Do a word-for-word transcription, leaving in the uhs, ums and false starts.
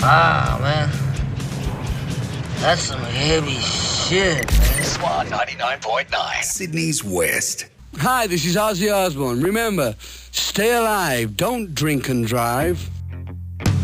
Ah, man. That's some heavy shit, man. Swan ninety-nine point nine. Sydney's West. Hi, this is Ozzy Osbourne. Remember, stay alive, don't drink and drive.